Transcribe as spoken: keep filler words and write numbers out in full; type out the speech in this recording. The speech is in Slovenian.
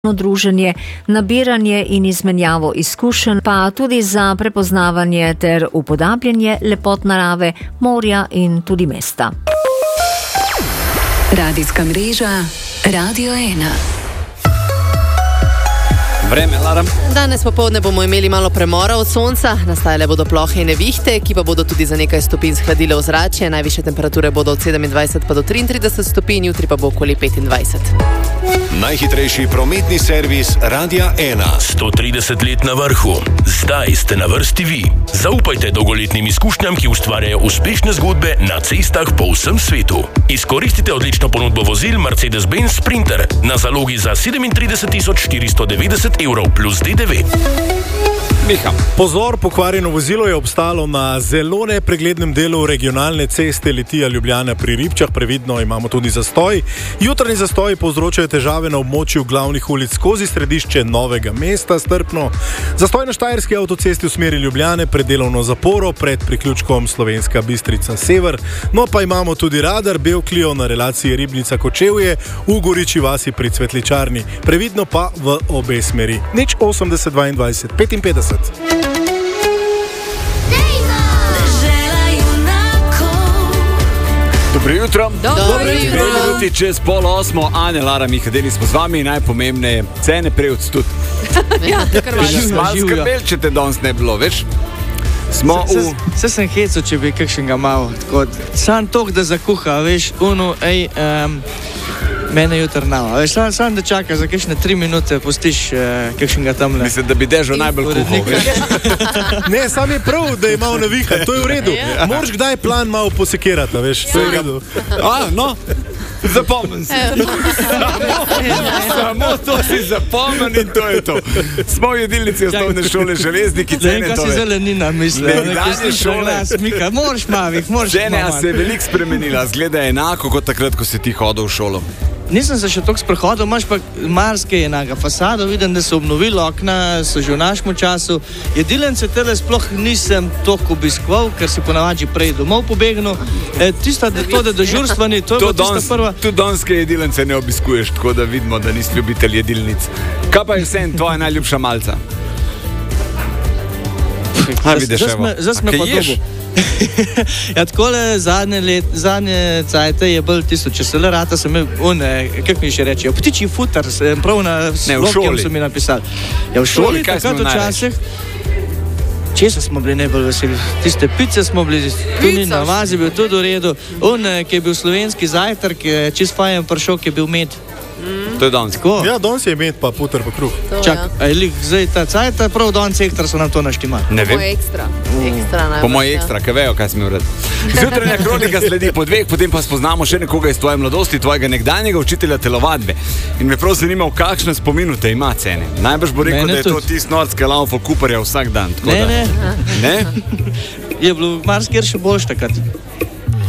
druženje, nabiranje in izmenjavo izkušenj, pa tudi za prepoznavanje ter upodabljanje lepot narave, morja in tudi mesta. Radijska mreža Radio ena. Vreme, Lara. Danes popoldne bomo imeli malo premora od sonca, nastajale bodo plohe in nevihte, ki pa bodo tudi za nekaj stopinj shladile ozračje. Najvišje temperature bodo od sedemindvajset pa do triintrideset stopinj, jutri pa bo okoli petindvajset. Najhitrejši prometni servis Radia ena. sto trideset let na vrhu. Zdaj ste na vrsti vi. Zaupajte dolgoletnim izkušnjam, ki ustvarjajo uspešne zgodbe na cestah po vsem svetu. Izkoristite odlično ponudbo vozil Mercedes-Benz Sprinter na zalogi za sedemintrideset tisoč štiristo devetdeset evrov plus D D V. Miha. Pozor, pokvarjeno vozilo je obstalo na zelo nepreglednem delu regionalne ceste Litija-Ljubljana pri Ribčah. Previdno, imamo tudi zastoj. Jutranji zastoji povzročajo težave na območju glavnih ulic skozi središče Novega mesta, strpno. Zastoj na Štajerski avtocesti v smeri Ljubljane pred delovno zaporo pred priključkom Slovenska Bistrica Sever. No pa imamo tudi radar Bevklio na relaciji Ribnica-Kočevje v Goriči vasi pri Cvetličarni. Previdno pa v obe smeri. Nič osemdeset dvaindvajset petinpetdeset. Dobro jutro. Dobro jutro. Minuti čez pol osmo, Ane, Lara, Miha, deli smo z vami, najpomembneje cene prej odstud. Ja, kar važno. Malo skrbel, če te danes ne bilo, veš? Smo v... Se sem hecal, če bi kakšnega malo, tako, sam tok, da zakuha, veš, unu, ej, um, mene jutr nama, veš, sam, sam da čaka za kakšne tri minute, pustiš uh, kakšnega tamle. Mislim, da bi Dežo najbolj kuhal, veš? Ne, sam je prav, da je malo naviha, to je v redu. Moraš kdaj plan malo posekirati, veš, to je v redu. A, no, zapomnim si. Samo to si zapomnim in to je to. Smo v jedilnici osnovne šole Železniki, cene Nekaj to si je. zelenina misle, Nekdanje šole. Mika, moraš mavih, moraš Žene, a mavih. se je veliko spremenila, zgleda enako kot takrat, ko si ti hodil v šolo. Nisem se še toliko sprehodil, imaš pa marsikaj enaka fasado, vidim, da so obnovili okna, so že v našem času. Jedilence tele sploh nisem toliko obiskoval, ker si ponavadi prej domov pobegnil. E, tista, da to, da dežurstva ni, to je bila tista prva. Tu donske jedilence ne obiskuješ, tako da vidimo, da nisi ljubitelj jedilnic. Kaj pa je vsem tvoja najljubša malca? A, vidiš, evo. Zdaj smo A kaj pa ješ? dobu. Ja, takole zadnje, let, zadnje cajte je bolj tisto, če se le rata, sem imel, une, kako mi še reči, ptičji futar, sem prav na slovom so mi napisali. Ja, v šoli, kaj takrat smo včasih. Česa smo bili najbolj veseli? Tiste pice smo bili, tudi na vazi bil tudi v redu. On, ki je bil slovenski zajtrk, čist fajen pršok, je bil med. To je danes. Ja, danes je med pa puter pa kruh. Čak, a je lik zdaj ta cajta, prav danes ekstra so nam to naštimali. Ne vem. Po ekstra. Ekstra najbolj. Po moj ekstra, kaj vejo, kaj smo uredi. Zjutranja kronika sledi po dveh, potem pa spoznamo še nekoga iz tvoje mladosti, tvojega nekdanjega učitelja telovadbe. In me prav zanima, v kakšnem spominu te ima cene. Najbrž bo rekel, Mene da je to tudi. tist nordske laufo kuparja vsak dan. Tako Ne, da. ne. Ne? Je bilo marsikjer še boljš takrat.